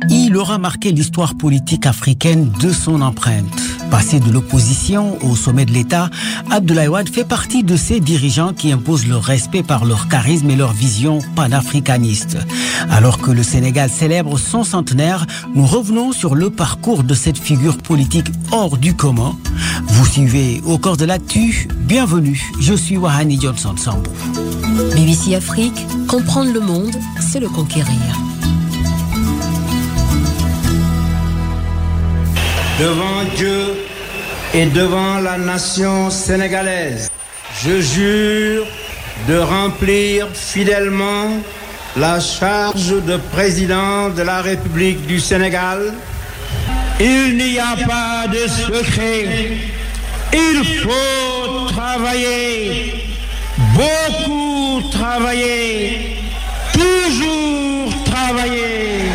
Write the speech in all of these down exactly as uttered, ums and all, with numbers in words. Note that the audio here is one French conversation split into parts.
il aura marqué l'histoire politique africaine de son empreinte. Passé de l'opposition au sommet de l'État, Abdoulaye Wade fait partie de ces dirigeants qui imposent le respect par leur charisme et leur vision panafricaniste. Alors que le Sénégal célèbre son centenaire, nous revenons sur le parcours de cette figure politique hors du commun. Vous suivez Au cœur de l'actu, bienvenue, je suis Wahani Johnson Sambou. B B C Afrique, comprendre le monde, c'est le conquérir. Devant Dieu et devant la nation sénégalaise, je jure de remplir fidèlement la charge de président de la République du Sénégal. Il n'y a pas de secret. Il faut travailler, beaucoup travailler, toujours travailler.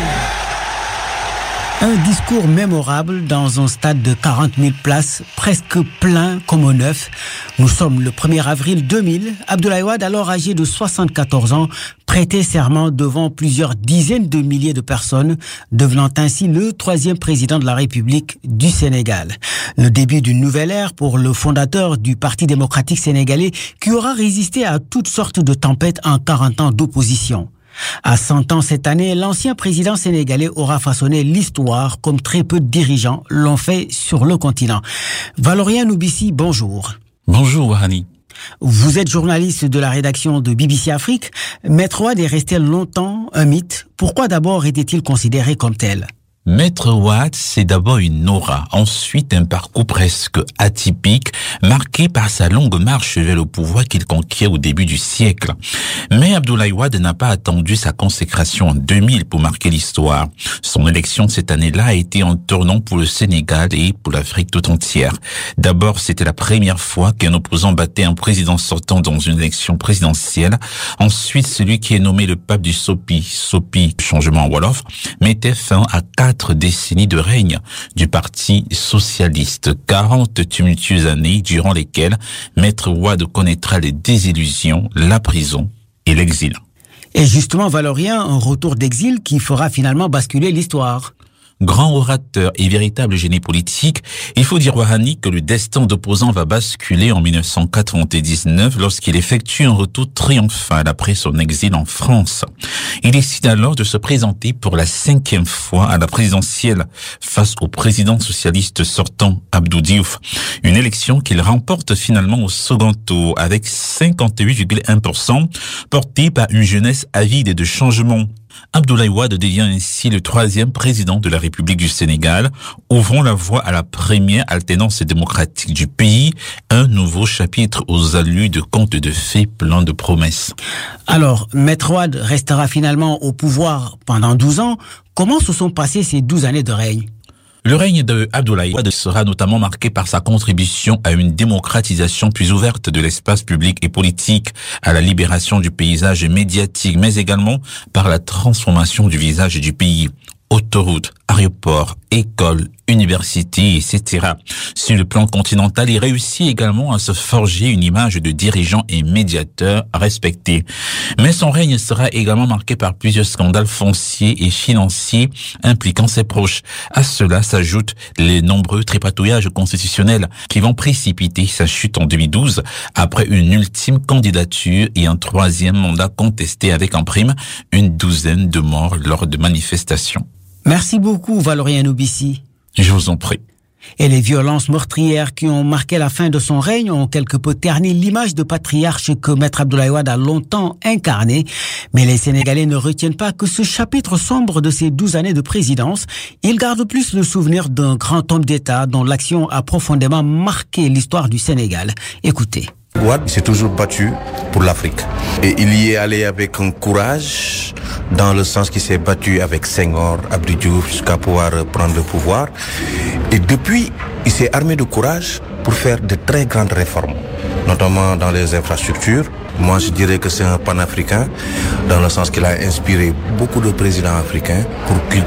Un discours mémorable dans un stade de quarante mille places, presque plein comme au neuf. Nous sommes le premier avril deux mille. Abdoulaye Wade, alors âgé de soixante-quatorze ans, prêtait serment devant plusieurs dizaines de milliers de personnes, devenant ainsi le troisième président de la République du Sénégal. Le début d'une nouvelle ère pour le fondateur du Parti démocratique sénégalais qui aura résisté à toutes sortes de tempêtes en quarante ans d'opposition. À cent ans cette année, l'ancien président sénégalais aura façonné l'histoire comme très peu de dirigeants l'ont fait sur le continent. Valorien Noubissi, bonjour. Bonjour Wahani. Vous êtes journaliste de la rédaction de B B C Afrique. Maître Wade est resté longtemps un mythe. Pourquoi d'abord était-il considéré comme tel ? Maître Wade, c'est d'abord une aura, ensuite un parcours presque atypique, marqué par sa longue marche vers le pouvoir qu'il conquiert au début du siècle. Mais Abdoulaye Wade n'a pas attendu sa consécration en deux mille pour marquer l'histoire. Son élection cette année-là a été un tournant pour le Sénégal et pour l'Afrique tout entière. D'abord, c'était la première fois qu'un opposant battait un président sortant dans une élection présidentielle. Ensuite, celui qui est nommé le pape du Sopi, Sopi, changement en Wolof, mettait fin à quatre Quatre décennies de règne du Parti socialiste, quarante tumultueuses années durant lesquelles Maître Wade connaîtra les désillusions, la prison et l'exil. Et justement, Valorien, un retour d'exil qui fera finalement basculer l'histoire. Grand orateur et véritable génie politique, il faut dire Wahani que le destin d'opposant va basculer en dix-neuf cent quatre-vingt-dix-neuf lorsqu'il effectue un retour triomphal après son exil en France. Il décide alors de se présenter pour la cinquième fois à la présidentielle face au président socialiste sortant Abdou Diouf. Une élection qu'il remporte finalement au second tour avec cinquante-huit virgule un pour cent, portée par une jeunesse avide de changement. Abdoulaye Wade devient ainsi le troisième président de la République du Sénégal, ouvrant la voie à la première alternance démocratique du pays, un nouveau chapitre aux allures de contes de fées plein de promesses. Alors, Maître Wade restera finalement au pouvoir pendant douze ans. Comment se sont passées ces douze années de règne ? Le règne de Abdoulaye Wade sera notamment marqué par sa contribution à une démocratisation plus ouverte de l'espace public et politique, à la libération du paysage médiatique, mais également par la transformation du visage du pays. Autoroutes, aéroports, écoles, universités, et cetera. Sur le plan continental, il réussit également à se forger une image de dirigeant et médiateur respecté. Mais son règne sera également marqué par plusieurs scandales fonciers et financiers impliquant ses proches. À cela s'ajoutent les nombreux tripatouillages constitutionnels qui vont précipiter sa chute en deux mille douze après une ultime candidature et un troisième mandat contesté avec en prime une douzaine de morts lors de manifestations. Merci beaucoup, Valorien Noubissi. Je vous en prie. Et les violences meurtrières qui ont marqué la fin de son règne ont quelque peu terni l'image de patriarche que Maître Abdoulaye Wade a longtemps incarné. Mais les Sénégalais ne retiennent pas que ce chapitre sombre de ces douze années de présidence. Ils gardent plus le souvenir d'un grand homme d'État dont l'action a profondément marqué l'histoire du Sénégal. Écoutez. Wade s'est toujours battu pour l'Afrique. Et il y est allé avec un courage, dans le sens qu'il s'est battu avec Senghor, Abdou Diouf, jusqu'à pouvoir prendre le pouvoir. Et depuis, il s'est armé de courage pour faire de très grandes réformes, notamment dans les infrastructures. Moi, je dirais que c'est un panafricain, dans le sens qu'il a inspiré beaucoup de présidents africains pour